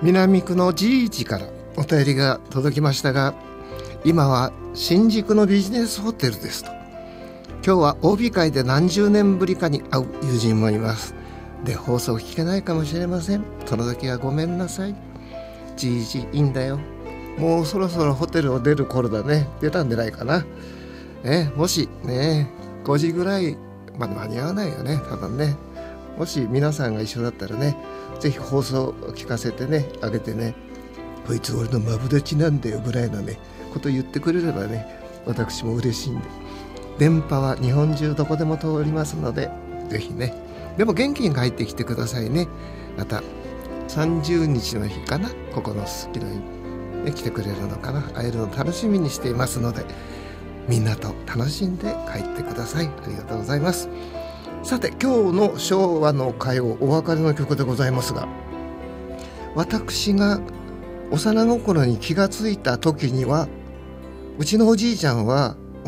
南区のじいじからお便りが届きましたが、今は新宿のビジネスホテルですと。今日は OB 会で何十年ぶりかに会う友人もいます。で、放送聞けないかもしれません。その時はごめんなさい。じいじいいんだよ。もうそろそろホテルを出る頃だね。出たんじゃないかな。もしね5時ぐらいまで間に合わないよね、多分ね。もし皆さんが一緒だったらね、ぜひ放送聞かせてね、あげてね、こいつ俺のマブダチなんだよぐらいのねこと言ってくれればね、私も嬉しいんで。電波は日本中どこでも通りますので、ぜひね。でも元気に帰ってきてくださいね。また30日の日かな、ここのすすきのに、ね、来てくれるのかな。会えるの楽しみにしていますので、みんなと楽しんで帰ってください。ありがとうございます。さて、今日の昭和の歌謡お別れの曲でございますが、私が幼心に気がついた時には、うちのおじいちゃんは